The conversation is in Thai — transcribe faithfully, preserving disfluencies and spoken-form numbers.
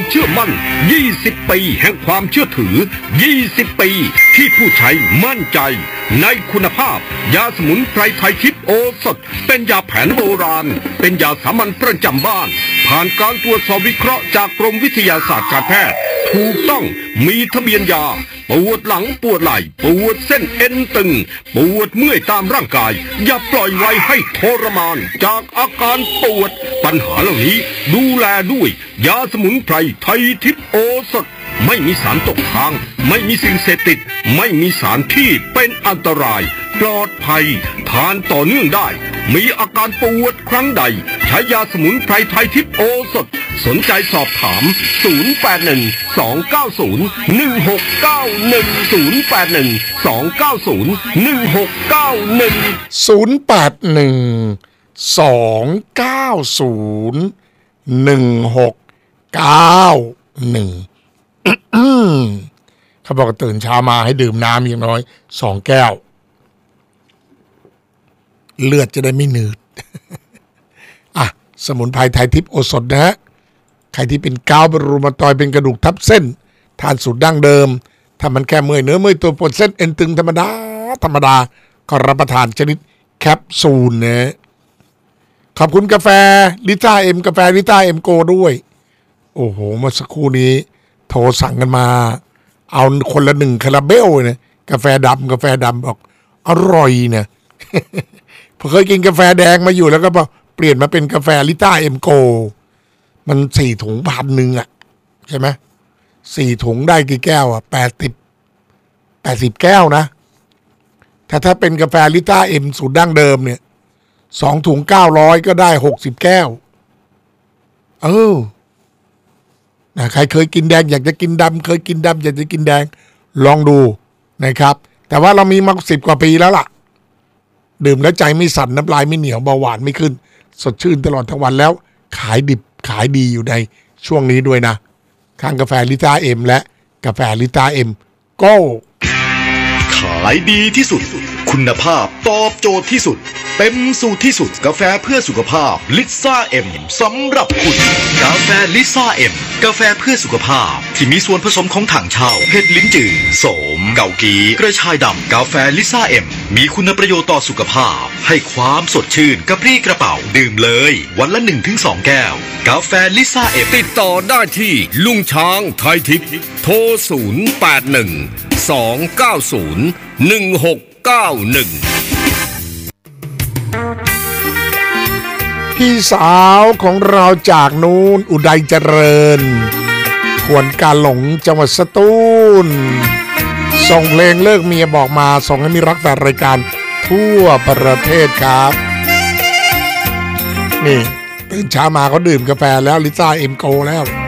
เชื่อมั่นยี่สิบปีแห่งความเชื่อถือยี่สิบปีที่ผู้ใช้มั่นใจในคุณภาพยาสมุนไพรไทยทิพย์โอสถเป็นยาแผนโบราณเป็นยาสามัญประจำบ้านผ่านการตรวจสอบวิเคราะห์จากกรมวิทยาศาสตร์การแพทย์ถูกต้องมีทะเบียนยาปวดหลังปวดไหล่ปวดเส้นเอ็นตึงปวดเมื่อยตามร่างกายอย่าปล่อยไว้ให้ทรมานจากอาการปวดปัญหาเหล่านี้ดูแลด้วยยาสมุนไพรไทยทิพย์โอสถไม่มีสารตกค้างไม่มีสิ่งเสพติดไม่มีสารที่เป็นอันตรายปลอดภัยทานต่อเนื่องได้มีอาการปวดครั้งใดใช้ยาสมุนไพรไทยทิพย์โอสถสนใจสอบถามศูนย์ แปด หนึ่ง สอง เก้า ศูนย์ หนึ่ง หก เก้า หนึ่ง ศูนย์ แปด หนึ่ง สอง เก้า ศูนย์ หนึ่ง หก เก้า หนึ่งศูนย์ แปด หนึ่ง สอง เก้า ศูนย์ หนึ่ง หก เก้า หนึ่งเขาบอกตื่นเช้ามาให้ดื่มน้ำอย่างน้อยสองแก้วเลือดจะได้ไม่หนืด อ่ะสมุนไพรไทยทิพย์โอสถนะฮะใครที่เป็นเกาต์เป็นรูมาตอยด์เป็นกระดูกทับเส้นทานสูตรดั้งเดิมถ้ามันแค่เมื่อยเนื้อเมื่อยตัวปวดเส้นเอ็นตึงธรรมดาธรรมดาก็รับประทานชนิดแคปซูลนะขอบคุณกาแฟลิต้าเอ็มกาแฟลิต้าเอ็มโกด้วยโอ้โหเมื่อสักครู่นี้โทรสั่งกันมาเอาคนละหนึ่งคาราเบลเนี่ยกาแฟดำกาแฟดำบอกอร่อยเนี่ย ผมเคยกินกาแฟแดงมาอยู่แล้วก็เปลี่ยนมาเป็นกาแฟลิต้าเอ็มโกมันสี่ถุงพันหนึ่งอ่ะใช่ไหมสี่ถุงได้กี่แก้วอ่ะแปดสิบแปดสิบแก้วนะถ้าถ้าเป็นกาแฟลิต้าเอ็มสูตรดั้งเดิมเนี่ยสองถุงเก้าร้อยก็ได้หกสิบแก้วเออนะใครเคยกินแดงอยากจะกินดำเคยกินดำอยากจะกินแดงลองดูนะครับแต่ว่าเรามีมาสิบกว่าปีแล้วล่ะดื่มแล้วใจไม่สั่นน้ำลายไม่เหนียวเบาหวานไม่ขึ้นสดชื่นตลอดทั้งวันแล้วขายดิบขายดีอยู่ในช่วงนี้ด้วยนะข้างกาแฟลิต้าเอ็มและกาแฟลิต้าเอ็มโก้ขายดีที่สุดคุณภาพตอบโจทย์ที่สุดเต็มสูตรที่สุดกาแฟเพื่อสุขภาพลิซ่าเอ็มสำหรับคุณกาแฟลิซ่าเอ็มกาแฟเพื่อสุขภาพที่มีส่วนผสมของถังเช่าเห็ดลิ้นจือโสมเกากีกระชายดำกาแฟลิซ่าเอ็มมีคุณประโยชน์ต่อสุขภาพให้ความสดชื่นกระปรี้กระเป๋าดื่มเลยวันละ หนึ่งถึงสอง แก้วกาแฟลิซ่าเอ็มติดต่อได้ที่ลุงช้างไทยทิพย์โทรศูนย์ แปด หนึ่ง สอง เก้า ศูนย์ หนึ่ง หก เก้า หนึ่งพี่สาวของเราจากนู้นอุดัยเจริญขวนกาหลงจังหวัดสตูลส่งเพลงเลิกเมียบอกมาส่งให้มีรักแฟนรายการทั่วประเทศครับนี่ตื่นเช้ามาเขาดื่มกาแฟแล้วลิซ่าเอ็มโกแล้ว